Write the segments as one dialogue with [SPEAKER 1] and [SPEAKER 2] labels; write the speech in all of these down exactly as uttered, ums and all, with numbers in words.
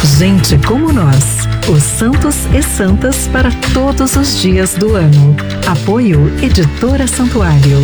[SPEAKER 1] Gente como nós, os santos e santas para todos os dias do ano. Apoio Editora Santuário.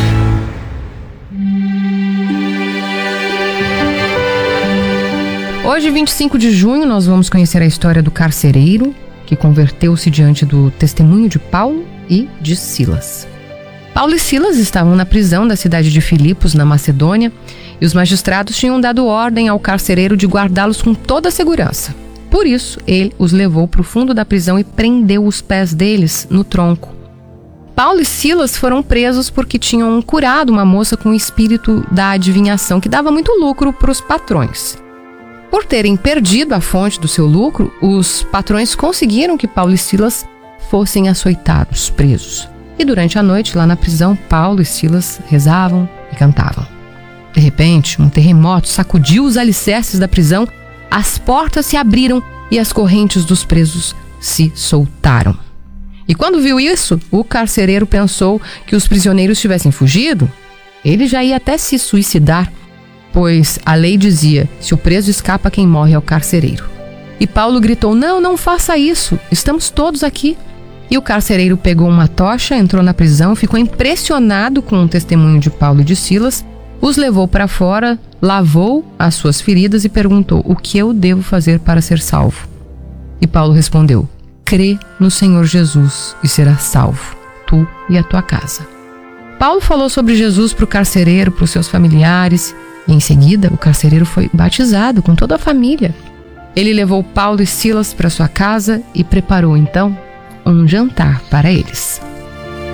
[SPEAKER 2] Hoje, vinte e cinco de junho, nós vamos conhecer a história do carcereiro que converteu-se diante do testemunho de Paulo e de Silas. Paulo e Silas estavam na prisão da cidade de Filipos, na Macedônia, e os magistrados tinham dado ordem ao carcereiro de guardá-los com toda a segurança. Por isso, ele os levou para o fundo da prisão e prendeu os pés deles no tronco. Paulo e Silas foram presos porque tinham curado uma moça com o espírito da adivinhação, que dava muito lucro para os patrões. Por terem perdido a fonte do seu lucro, os patrões conseguiram que Paulo e Silas fossem açoitados, presos. E durante a noite, lá na prisão, Paulo e Silas rezavam e cantavam. De repente, um terremoto sacudiu os alicerces da prisão, as portas se abriram e as correntes dos presos se soltaram. E quando viu isso, o carcereiro pensou que os prisioneiros tivessem fugido. Ele já ia até se suicidar, pois a lei dizia: se o preso escapa, quem morre é o carcereiro. E Paulo gritou: não, não faça isso, estamos todos aqui. E o carcereiro pegou uma tocha, entrou na prisão, ficou impressionado com o testemunho de Paulo e de Silas, os levou para fora, lavou as suas feridas e perguntou: o que eu devo fazer para ser salvo? E Paulo respondeu: crê no Senhor Jesus e serás salvo, tu e a tua casa. Paulo falou sobre Jesus para o carcereiro, para os seus familiares, e em seguida o carcereiro foi batizado com toda a família. Ele levou Paulo e Silas para sua casa e preparou então um jantar para eles.